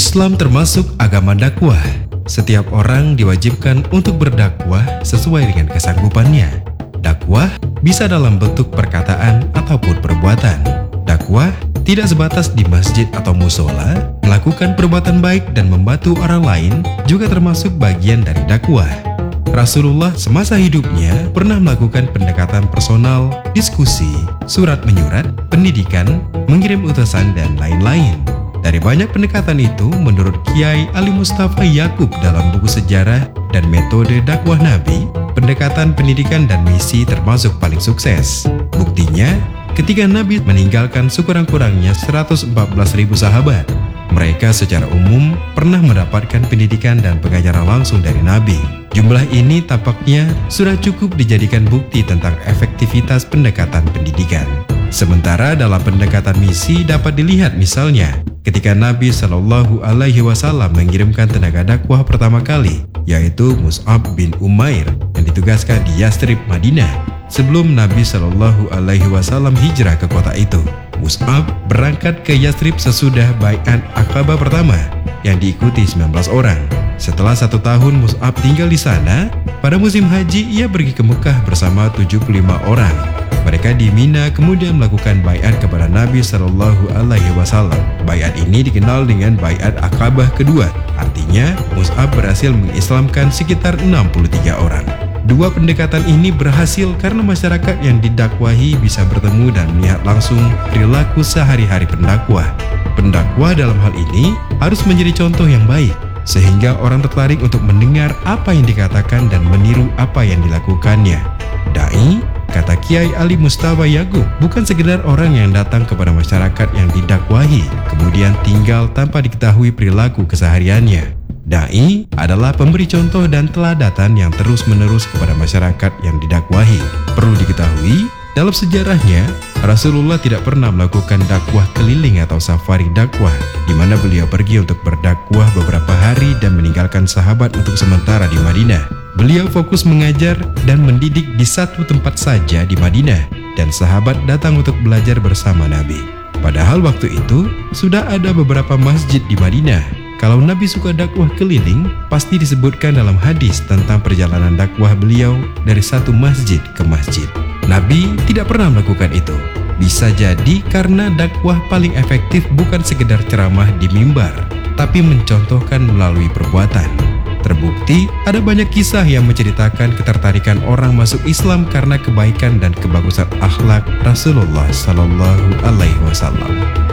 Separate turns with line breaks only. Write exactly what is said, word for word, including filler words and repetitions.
Islam termasuk agama dakwah. Setiap orang diwajibkan untuk berdakwah sesuai dengan kesanggupannya. Dakwah bisa dalam bentuk perkataan ataupun perbuatan. Dakwah tidak sebatas di masjid atau musola. Melakukan perbuatan baik dan membantu orang lain juga termasuk bagian dari dakwah. Rasulullah semasa hidupnya pernah melakukan pendekatan personal, diskusi, surat menyurat, pendidikan, mengirim utusan, dan lain-lain. Dari banyak pendekatan itu, menurut Kiai Ali Mustafa Yakub dalam buku sejarah dan metode dakwah Nabi, pendekatan pendidikan dan misi termasuk paling sukses. Buktinya, ketika Nabi meninggalkan sekurang-kurangnya seratus empat belas ribu sahabat, mereka secara umum pernah mendapatkan pendidikan dan pengajaran langsung dari Nabi. Jumlah ini tampaknya sudah cukup dijadikan bukti tentang efektivitas pendekatan pendidikan. Sementara dalam pendekatan misi dapat dilihat misalnya ketika Nabi Shallallahu Alaihi Wasallam mengirimkan tenaga dakwah pertama kali, yaitu Mus'ab bin Umair yang ditugaskan di Yathrib, Madinah. Sebelum Nabi Shallallahu Alaihi Wasallam hijrah ke kota itu, Mus'ab berangkat ke Yathrib sesudah Bai'at Aqabah pertama yang diikuti sembilan belas orang. Setelah satu tahun Mus'ab tinggal di sana, pada musim haji ia pergi ke Mekah bersama tujuh puluh lima orang. Mereka di Mina kemudian melakukan baiat kepada Nabi Shallallahu Alaihi Wasallam. Baiat ini dikenal dengan Baiat Aqabah kedua. Artinya, Mus'ab berhasil mengislamkan sekitar enam puluh tiga orang. Dua pendekatan ini berhasil karena masyarakat yang didakwahi bisa bertemu dan melihat langsung perilaku sehari-hari pendakwah. Pendakwah dalam hal ini harus menjadi contoh yang baik, sehingga orang tertarik untuk mendengar apa yang dikatakan dan meniru apa yang dilakukannya. Dai, kata Kiai Ali Mustafa Yakub, bukan sekedar orang yang datang kepada masyarakat yang didakwahi, kemudian tinggal tanpa diketahui perilaku kesehariannya. Dai adalah pemberi contoh dan teladatan yang terus-menerus kepada masyarakat yang didakwahi. Perlu diketahui, dalam sejarahnya, Rasulullah tidak pernah melakukan dakwah keliling atau safari dakwah, di mana beliau pergi untuk berdakwah beberapa hari dan meninggalkan sahabat untuk sementara di Madinah. Beliau fokus mengajar dan mendidik di satu tempat saja di Madinah, dan sahabat datang untuk belajar bersama Nabi. Padahal waktu itu, sudah ada beberapa masjid di Madinah. Kalau Nabi suka dakwah keliling, pasti disebutkan dalam hadis tentang perjalanan dakwah beliau dari satu masjid ke masjid. Nabi tidak pernah melakukan itu. Bisa jadi karena dakwah paling efektif bukan sekedar ceramah di mimbar, tapi mencontohkan melalui perbuatan. Terbukti, ada banyak kisah yang menceritakan ketertarikan orang masuk Islam karena kebaikan dan kebagusan akhlak Rasulullah Shallallahu Alaihi Wasallam.